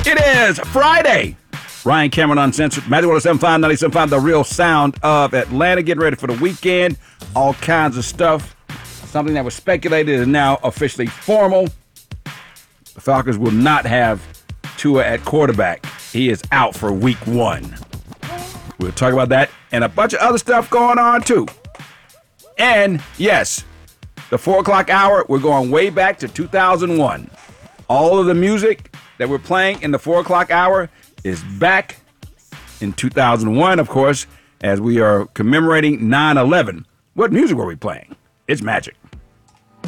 It is Friday. Ryan Cameron Uncensored, Magic 107.5, 97.5, the real sound of Atlanta. Getting ready for the weekend. All kinds of stuff. Something that was speculated is now officially formal. The Falcons will not have Tua at quarterback. He is out for week 1. We'll talk about that and a bunch of other stuff going on too. And yes, the 4 o'clock hour, we're going way back to 2001. All of the music that we're playing in the 4 o'clock hour is back in 2001, of course, as we are commemorating 9/11. What music were we playing? It's magic.